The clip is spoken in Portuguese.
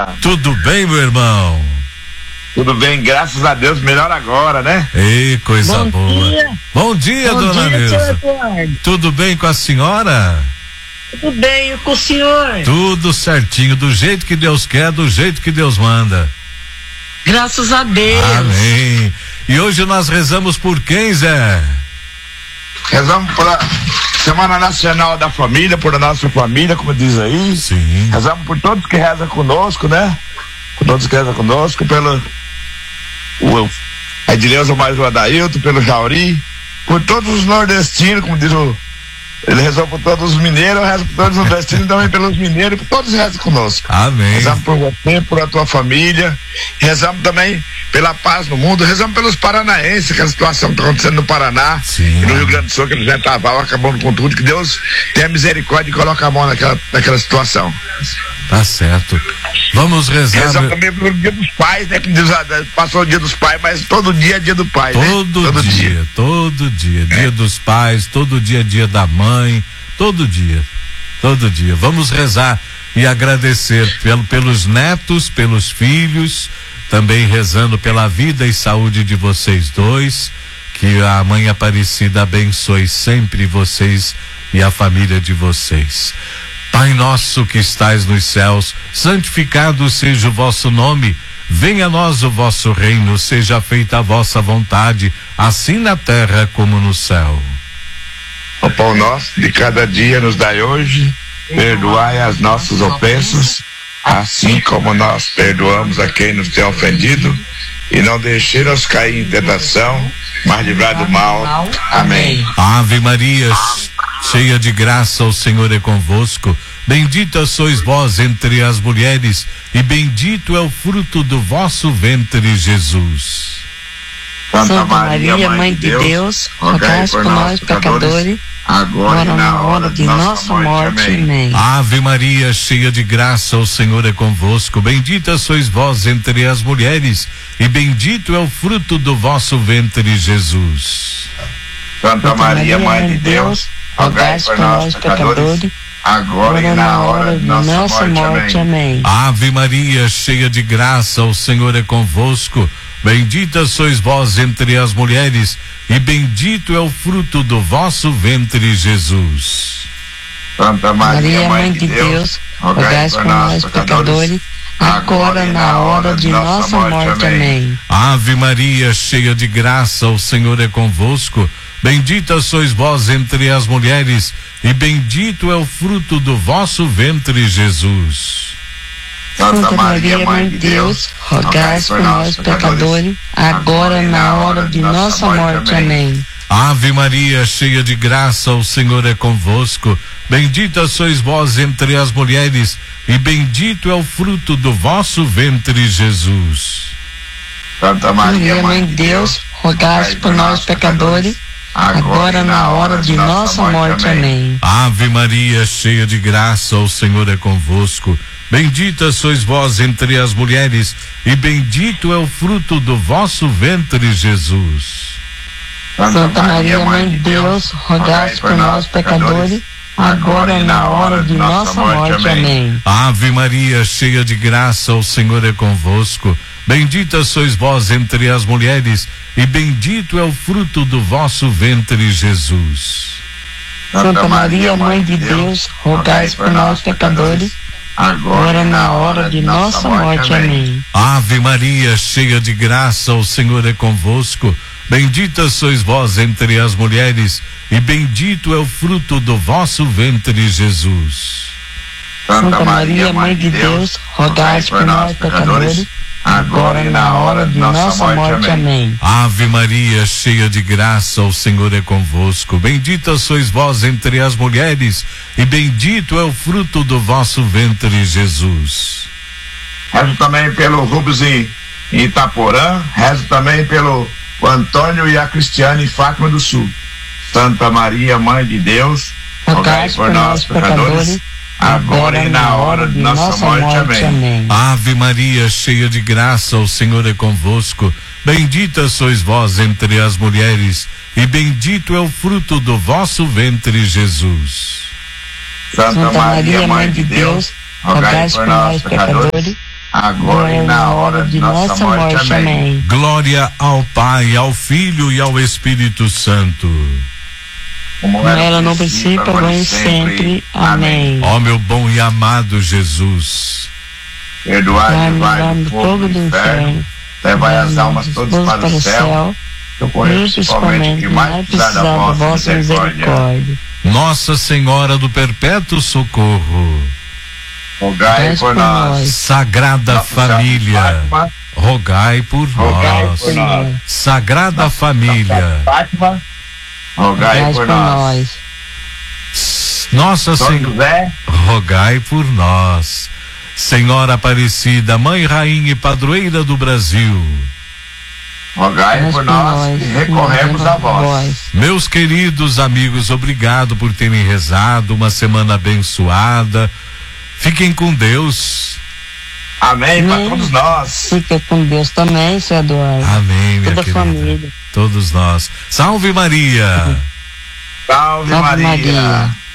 dia. Tudo bem, meu irmão? Tudo bem, graças a Deus, melhor agora, né? Ei, coisa Bom boa. dia. Bom dia, Bom dona dia, Nilza. senhor Eduardo. Tudo bem com a senhora? Tudo bem, e com o senhor? Tudo certinho, do jeito que Deus quer, do jeito que Deus manda. Graças a Deus. Amém. E hoje nós rezamos por quem, Zé? Rezamos pela Semana Nacional da Família, por a nossa família, como diz aí. Sim. Rezamos por todos que rezam conosco, né? Por todos que rezam conosco, pelo Edileuza mais o Adailton, pelo Jauri, por todos os nordestinos, como diz ele rezou por todos os mineiros, eu rezo por todos os nordestinos, também pelos mineiros, por todos rezam conosco. Amém. Rezamos por você, por a tua família, rezamos também pela paz no mundo, rezamos pelos paranaenses, aquela situação que está acontecendo no Paraná, Sim. e no Rio Grande do Sul, que eles já estavam acabando com tudo, que Deus tenha misericórdia e coloque a mão naquela situação. Tá certo. Vamos rezar. Rezamos também pelo Dia dos Pais, né? Que passou o Dia dos Pais, mas todo dia é Dia do Pai, Todo né? dia. Dia dos pais, todo dia, dia da mãe, todo dia. Vamos rezar e agradecer pelos netos, pelos filhos, também rezando pela vida e saúde de vocês dois, que a Mãe Aparecida abençoe sempre vocês e a família de vocês. Pai nosso que estais nos céus, santificado seja o vosso nome, venha a nós o vosso reino, seja feita a vossa vontade, assim na terra como no céu. O pão nosso de cada dia nos dai hoje, perdoai as nossas ofensas, assim como nós perdoamos a quem nos tem ofendido, e não deixe-nos cair em tentação, mas livrai do mal. Amém. Ave Maria, cheia de graça, o Senhor é convosco. Bendita sois vós entre as mulheres, e bendito é o fruto do vosso ventre, Jesus. Santa Maria, Mãe de Deus, rogai por nós, pecadores, agora e na hora de nossa morte. Amém. Ave Maria, cheia de graça, o Senhor é convosco. Bendita sois vós entre as mulheres, e bendito é o fruto do vosso ventre, Jesus. Santa Maria, Mãe de Deus, rogai por nós, pecadores, agora e na hora de nossa morte. Amém. Ave Maria, cheia de graça, o Senhor é convosco. Bendita sois vós entre as mulheres, e bendito é o fruto do vosso ventre, Jesus. Santa Maria, Mãe de Deus, rogai por nós, pecadores, agora e na hora de nossa morte. Amém. Ave Maria, cheia de graça, o Senhor é convosco. Bendita sois vós entre as mulheres, e bendito é o fruto do vosso ventre, Jesus. Santa Maria, Mãe de Deus, rogai por nós, pecadores, agora e na hora de nossa morte. Amém. Ave Maria, cheia de graça, o Senhor é convosco. Bendita sois vós entre as mulheres, e bendito é o fruto do vosso ventre, Jesus. Santa Maria, Mãe de Deus, rogai por nós, pecadores, agora e na hora de nossa morte. Amém. Ave Maria, cheia de graça, o Senhor é convosco. Bendita sois vós entre as mulheres, e bendito é o fruto do vosso ventre, Jesus. Santa Maria, Mãe de Deus, rogai por nós, pecadores, agora e na hora de nossa morte. Amém. Ave Maria, cheia de graça, o Senhor é convosco. Bendita sois vós entre as mulheres, e bendito é o fruto do vosso ventre, Jesus. Santa Maria, Mãe de Deus, rogai por nós, pecadores, agora e na hora de nossa morte. Amém. Ave Maria, cheia de graça, o Senhor é convosco. Bendita sois vós entre as mulheres, e bendito é o fruto do vosso ventre, Jesus. Santa Maria, Mãe de Deus, rogai por nós, pecadores, agora e na hora de nossa morte. Amém. Ave Maria, cheia de graça, o Senhor é convosco. Bendita sois vós entre as mulheres, e bendito é o fruto do vosso ventre, Jesus. Rezo também pelo Rubens em Itaporã, rezo também pelo Antônio e a Cristiane em Fátima do Sul. Santa Maria, Mãe de Deus, rogai por nós, pecadores, agora e na hora de nossa morte. Amém. Ave Maria, cheia de graça, o Senhor é convosco. Bendita sois vós entre as mulheres, e bendito é o fruto do vosso ventre, Jesus. Santa Maria, Mãe de Deus, rogai por nós, pecadores, agora e na hora de nossa morte. Amém. Glória ao Pai, ao Filho e ao Espírito Santo. Como era no princípio, agora e sempre. Amém. Ó meu bom e amado Jesus, perdoai-me o fogo do inferno, levai as almas todas para o céu, principalmente que mais precisar da vossa misericórdia. Nossa Senhora do Perpétuo Socorro, rogai por nós. Sagrada Família, rogai por nós. Sagrada Família, rogai por nós. Nossa Senhora, rogai por nós. Senhora Aparecida, Mãe, Rainha e Padroeira do Brasil, rogai por nós e recorremos a vós. Meus queridos amigos, obrigado por terem rezado, uma semana abençoada. Fiquem com Deus. Amém, para todos nós. Fica com Deus também, seu Eduardo. Amém, minha toda querida. Família. Todos nós. Salve Maria. Salve Maria.